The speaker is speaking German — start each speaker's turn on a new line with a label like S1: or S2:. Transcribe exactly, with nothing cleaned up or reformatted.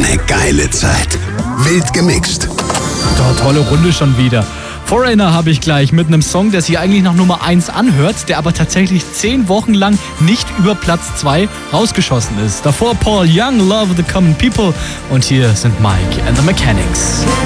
S1: eine geile Zeit. Wild gemixt.
S2: Oh, tolle Runde schon wieder. Foreigner habe ich gleich mit einem Song, der sich eigentlich nach Nummer eins anhört, der aber tatsächlich zehn Wochen lang nicht über Platz zwei rausgeschossen ist. Davor Paul Young, Love the Common People, und hier sind Mike and the Mechanics.